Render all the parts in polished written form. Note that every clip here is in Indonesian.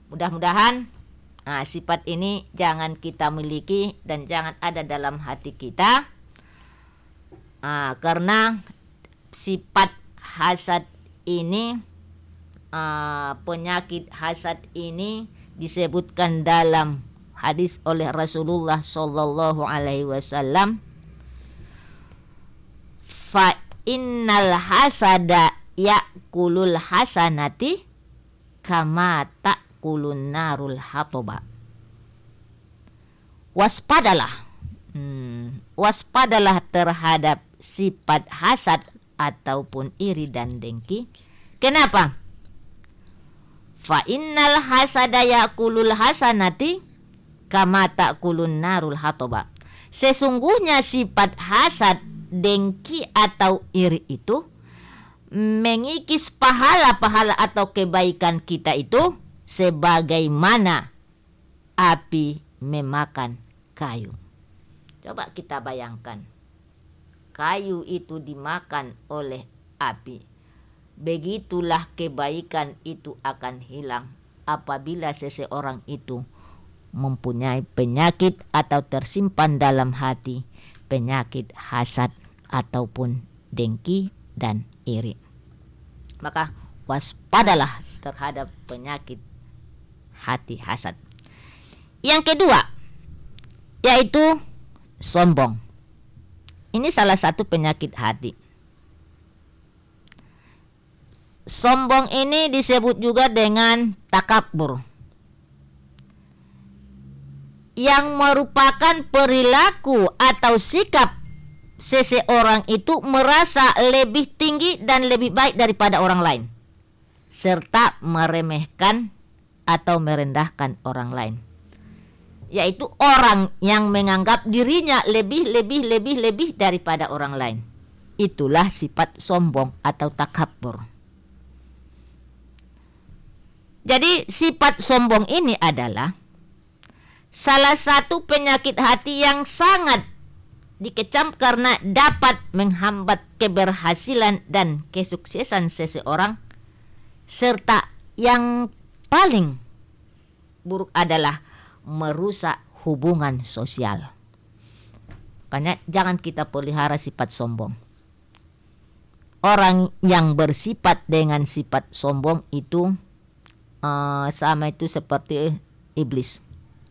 Mudah-mudahan sifat ini jangan kita miliki dan jangan ada dalam hati kita, karena sifat hasad ini, penyakit hasad ini disebutkan dalam hadis oleh Rasulullah Sallallahu Alaihi Wasallam, fa innal hasada ya'kulul hasanati kama ta'kulun narul hatoba. Waspadalah terhadap sifat hasad ataupun iri dan dengki. Kenapa? Fa innal hasada ya'kulul hasanati kama ta'kulun narul hatoba. Sesungguhnya sifat hasad, dengki atau iri itu mengikis pahala-pahala atau kebaikan kita itu sebagaimana api memakan kayu. Coba kita bayangkan, kayu itu dimakan oleh api. Begitulah kebaikan itu akan hilang apabila seseorang itu mempunyai penyakit atau tersimpan dalam hati penyakit hasad ataupun dengki dan iri. Maka waspadalah terhadap penyakit hati hasad. Yang kedua yaitu sombong. Ini salah satu penyakit hati. Sombong ini disebut juga dengan takabur, yang merupakan perilaku atau sikap seseorang itu merasa lebih tinggi dan lebih baik daripada orang lain, serta meremehkan atau merendahkan orang lain. Yaitu orang yang menganggap dirinya lebih daripada orang lain. Itulah sifat sombong atau takabur. Jadi sifat sombong ini adalah salah satu penyakit hati yang sangat dikecam karena dapat menghambat keberhasilan dan kesuksesan seseorang, serta yang paling buruk adalah merusak hubungan sosial. Makanya jangan kita pelihara sifat sombong. Orang yang bersifat dengan sifat sombong itu sama itu seperti iblis.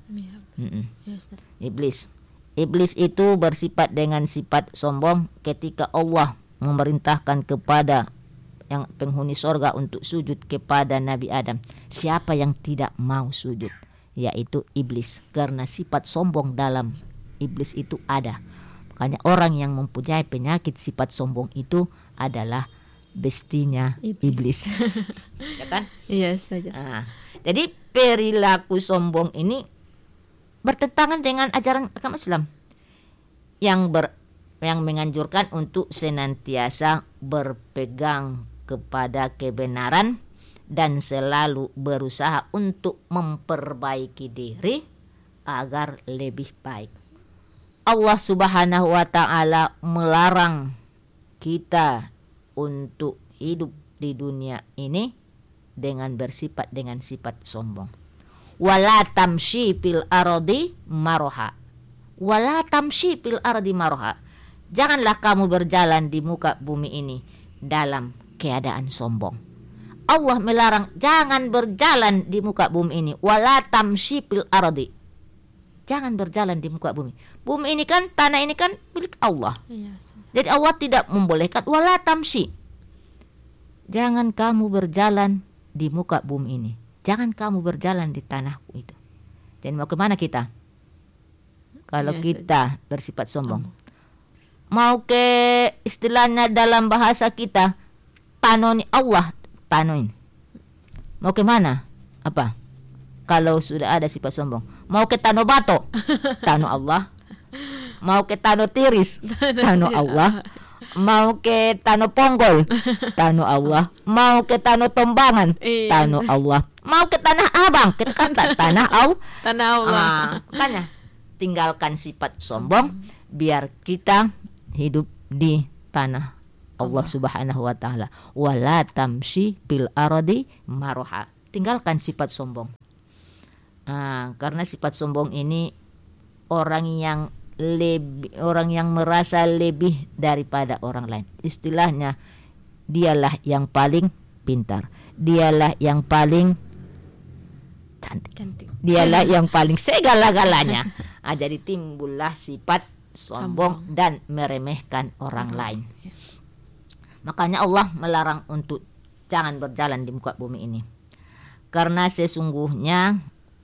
Iblis itu bersifat dengan sifat sombong ketika Allah memerintahkan kepada yang penghuni sorga untuk sujud kepada Nabi Adam. Siapa yang tidak mau sujud? Yaitu iblis, karena sifat sombong dalam iblis itu ada. Makanya orang yang mempunyai penyakit sifat sombong itu adalah bestinya iblis. Ya kan? Iya, saja. Jadi perilaku sombong ini bertentangan dengan ajaran agama Islam yang menganjurkan untuk senantiasa berpegang kepada kebenaran dan selalu berusaha untuk memperbaiki diri agar lebih baik. Allah Subhanahu wa taala melarang kita untuk hidup di dunia ini dengan bersifat dengan sifat sombong. Wala tamshi fil ardi maroha. Wala tamshi fil ardi maroha. Janganlah kamu berjalan di muka bumi ini dalam keadaan sombong. Allah melarang jangan berjalan di muka bumi ini. Wala tamshi fil ardi. Jangan berjalan di muka bumi. Bumi ini kan, tanah ini kan milik Allah. Jadi Allah tidak membolehkan wala tamshi. Jangan kamu berjalan di muka bumi ini. Jangan kamu berjalan di tanahku itu. Dan mau kemana kita? Kalau kita bersifat sombong. Mau ke istilahnya dalam bahasa kita, tanoni Allah, tanoin. Mau ke mana? Apa? Kalau sudah ada sifat sombong. Mau ke Tano Bato, Tano Allah. Mau ke Tano Tiris, Tano Allah. Mau ke Tano Ponggol, Tano Allah. Mau ke Tano Tombangan, Tano Allah. Mau ke Tanah Abang, kita kan Tanah Allah. Makanya tinggalkan sifat sombong biar kita hidup di tanah Allah Subhanahu wa taala. Wala tamshi bil ardi maroha. Tinggalkan sifat sombong. Karena sifat sombong ini orang yang merasa lebih daripada orang lain. Istilahnya, dialah yang paling pintar, dialah yang paling cantik. Dialah yang paling segala-galanya. Jadi timbullah sifat sombong dan meremehkan orang lain. Makanya Allah melarang untuk jangan berjalan di muka bumi ini. Karena sesungguhnya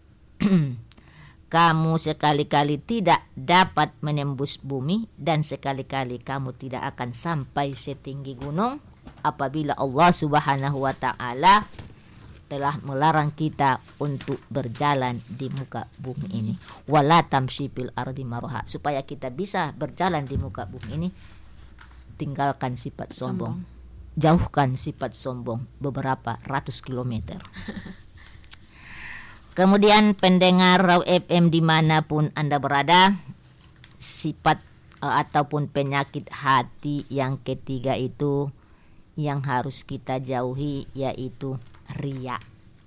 kamu sekali-kali tidak dapat menembus bumi dan sekali-kali kamu tidak akan sampai setinggi gunung apabila Allah Subhanahu wa taala telah melarang kita untuk berjalan di muka bumi ini. Wala tamshi fil ardi maraha, supaya kita bisa berjalan di muka bumi ini, tinggalkan sifat sombong. Jauhkan sifat sombong beberapa ratus kilometer. Kemudian pendengar Raw FM dimanapun Anda berada, sifat ataupun penyakit hati yang ketiga itu yang harus kita jauhi, yaitu riya.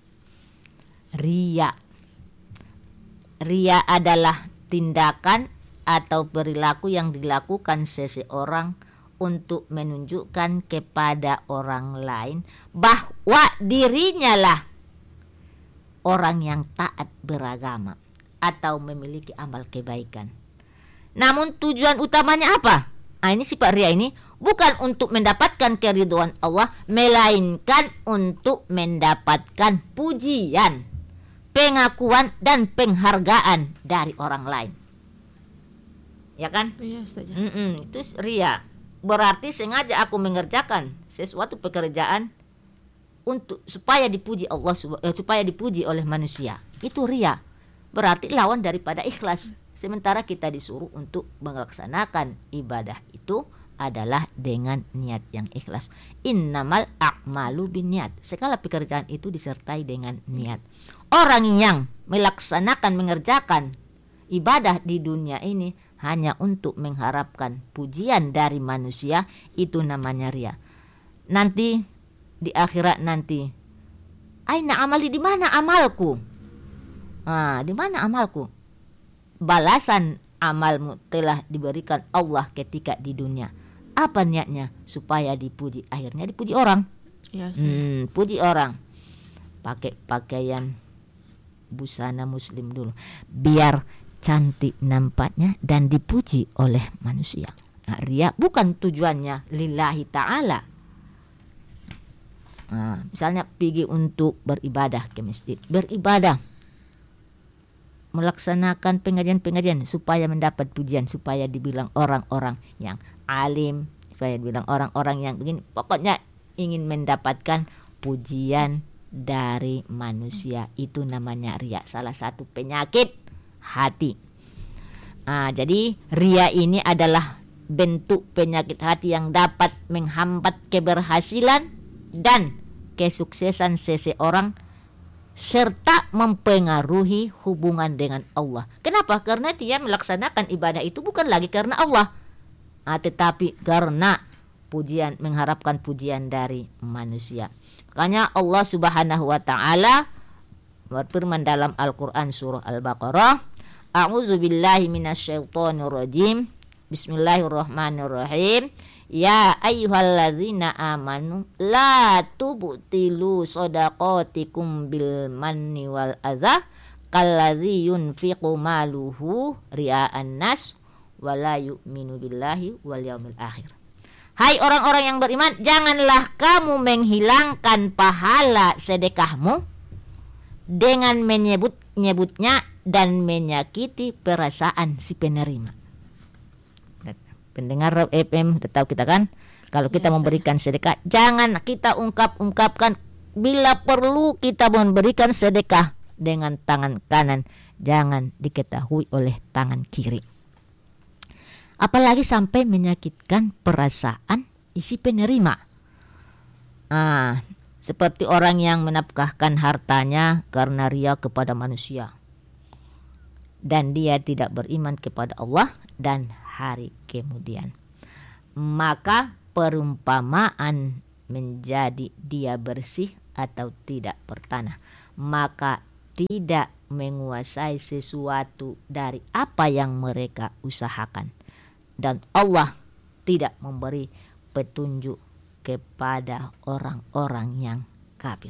Riya adalah tindakan atau perilaku yang dilakukan seseorang untuk menunjukkan kepada orang lain bahwa dirinya lah orang yang taat beragama atau memiliki amal kebaikan. Namun tujuan utamanya apa? Ini sifat riya ini bukan untuk mendapatkan keridhaan Allah, melainkan untuk mendapatkan pujian, pengakuan dan penghargaan dari orang lain. Ya kan? Iya, Ustaz. Itu riya. Berarti sengaja aku mengerjakan sesuatu pekerjaan supaya dipuji Allah, supaya dipuji oleh manusia. Itu riya. Berarti lawan daripada ikhlas. Sementara kita disuruh untuk melaksanakan ibadah itu adalah dengan niat yang ikhlas. Innamal a'malu binniyat. Segala pekerjaan itu disertai dengan niat. Orang yang melaksanakan, mengerjakan ibadah di dunia ini hanya untuk mengharapkan pujian dari manusia, itu namanya riya. Nanti di akhirat nanti, aina amali, di mana amalku? Di mana amalku? Balasan amalmu telah diberikan Allah ketika di dunia. Apa niatnya? Supaya dipuji. Akhirnya dipuji orang. Ya, puji orang. Pakai pakaian busana muslim dulu, biar cantik nampaknya dan dipuji oleh manusia. Riya bukan tujuannya lillahi ta'ala. Misalnya pergi untuk beribadah ke masjid, beribadah, melaksanakan pengajian-pengajian supaya mendapat pujian, supaya dibilang orang-orang yang alim, supaya dibilang orang-orang yang begini. Pokoknya ingin mendapatkan pujian dari manusia, itu namanya riya, salah satu penyakit hati. Jadi riya ini adalah bentuk penyakit hati yang dapat menghambat keberhasilan dan kesuksesan seseorang serta mempengaruhi hubungan dengan Allah. Kenapa? Karena dia melaksanakan ibadah itu bukan lagi karena Allah, tetapi karena pujian, mengharapkan pujian dari manusia. Makanya Allah Subhanahu wa taala berfirman dalam Al-Qur'an surah Al-Baqarah, A'udzubillahi minasyaitonir rajim. Bismillahirrahmanirrahim. Ya ayyuhallazina amanu la tubtilu shadaqatikum bil manni wal adza kallazi yunfiqu maluhu ria'an nas wa la yu'minu billahi wal yaumil akhir. Hai orang-orang yang beriman, janganlah kamu menghilangkan pahala sedekahmu dengan menyebut-nyebutnya dan menyakiti perasaan si penerima. Pendengar FM tahu kita kan, kalau kita memberikan sedekah, jangan kita ungkapkan. Bila perlu kita memberikan sedekah dengan tangan kanan, jangan diketahui oleh tangan kiri. Apalagi sampai menyakitkan perasaan isi penerima. Seperti orang yang menafkahkan hartanya karena riya kepada manusia, dan dia tidak beriman kepada Allah dan hari kemudian, maka perumpamaan menjadi dia bersih atau tidak bertanah, maka tidak menguasai sesuatu dari apa yang mereka usahakan. Dan Allah tidak memberi petunjuk kepada orang-orang yang kafir.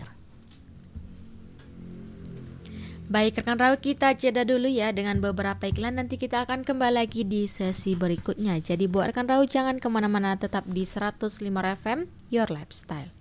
Baik rekan Rawi, kita jeda dulu ya dengan beberapa iklan. Nanti kita akan kembali lagi di sesi berikutnya. Jadi buat rekan Rawi jangan kemana-mana, tetap di 105 FM Your Lifestyle.